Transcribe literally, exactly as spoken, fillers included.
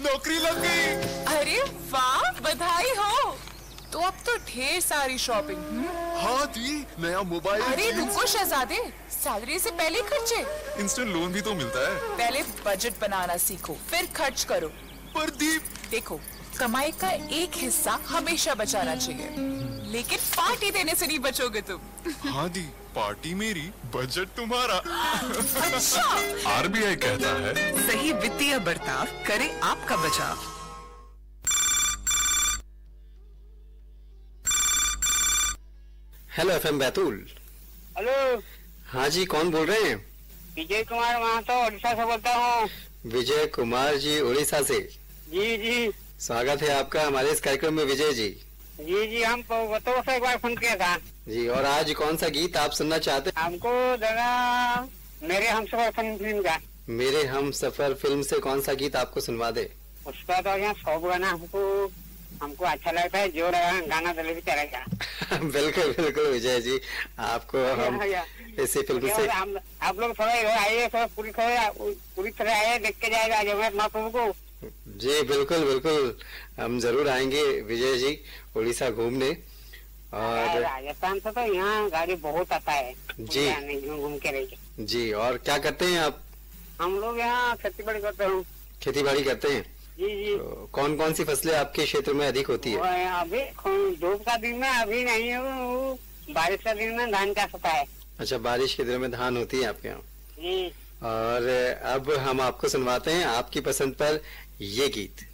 नौकरी लग गई। अरे वाह, बधाई हो। तो अब तो ढेर सारी शॉपिंग। हाँ दी, नया मोबाइल। अरे रुको शहजादे, सैलरी से पहले खर्चे। इंस्टेंट लोन भी तो मिलता है। पहले बजट बनाना सीखो, फिर खर्च करो। पर दी, देखो, कमाई का एक हिस्सा हमेशा बचाना चाहिए, लेकिन पार्टी देने से नहीं बचोगे तुम। हाँ दी, पार्टी मेरी, बजट तुम्हारा। अच्छा। आरबीआई कहता है, सही वित्तीय बर्ताव करे आपका बचाव। Hello FM Betul. हेलो। हाँ जी, कौन बोल रहे हैं? विजय कुमार महातो, उड़ीसा से बोलता हूँ। विजय कुमार जी, उड़ीसा से। जी जी स्वागत है आपका हमारे इस कार्यक्रम में विजय जी। जी जी हम गतों से एक बार फोन किया था जी। और आज कौन सा गीत आप सुनना चाहते हैं? हमको जरा मेरे हमसफर फिल्म का। मेरे हम सफर फिल्म से कौन सा गीत आपको सुनवा दे? उसका तो यहाँ सब गाना हमको हमको अच्छा लगता है, जो गाना दिल भी चलेगा। बिल्कुल बिल्कुल विजय जी, आपको हम इसी फिल्म से आप लोग थोड़ा आइए, थोड़ा पूरी पूरी तरह आइए, देख के जाएगा जगन्नाथ महाप्रभु को। जी बिल्कुल बिल्कुल, हम जरूर आएंगे विजय जी उड़ीसा घूमने। और राजस्थान से तो यहाँ गाड़ी बहुत आता है जी, घूम के रहिए जी। और क्या करते हैं आप? हम लोग यहाँ खेती बाड़ी करते हैं। खेती बाड़ी करते हैं जी जी। तो कौन कौन सी फसलें आपके क्षेत्र में अधिक होती है? अभी धूप का दिन में अभी नहीं है, बारिश का दिन में धान का होता है। अच्छा, बारिश के दिन में धान होती है आपके यहाँ जी। और अब हम आपको सुनवाते हैं आपकी पसंद पर ये गीत।